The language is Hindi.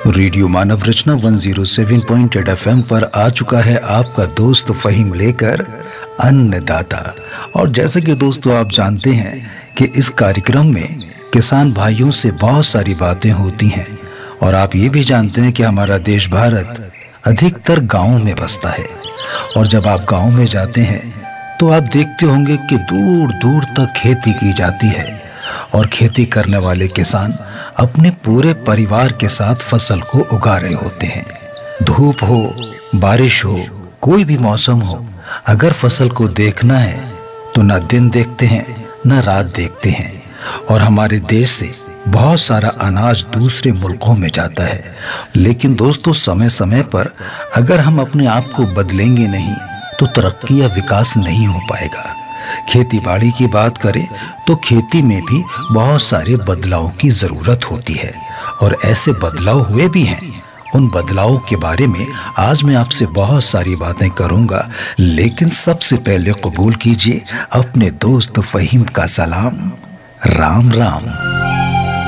रेडियो मानव रचना 107.8 FM पर आ चुका है आपका दोस्त फहीम लेकर अन्नदाता। और जैसे कि दोस्तों आप जानते हैं कि इस कार्यक्रम में किसान भाइयों से बहुत सारी बातें होती हैं, और आप ये भी जानते हैं कि हमारा देश भारत अधिकतर गांवों में बसता है। और जब आप गांव में जाते हैं तो आप देखते होंगे कि दूर दूर तक खेती की जाती है, और खेती करने वाले किसान अपने पूरे परिवार के साथ फसल को उगा रहे होते हैं। धूप हो, बारिश हो, कोई भी मौसम हो, अगर फसल को देखना है तो न दिन देखते हैं न रात देखते हैं। और हमारे देश से बहुत सारा अनाज दूसरे मुल्कों में जाता है, लेकिन दोस्तों समय समय पर अगर हम अपने आप को बदलेंगे नहीं तो तरक्की या विकास नहीं हो पाएगा। खेती बाड़ी की बात करें तो खेती में भी बहुत सारे बदलाव की जरूरत होती है, और ऐसे बदलाव हुए भी हैं। उन बदलावों के बारे में आज मैं आपसे बहुत सारी बातें करूंगा, लेकिन सबसे पहले कबूल कीजिए अपने दोस्त फहीम का सलाम। राम राम।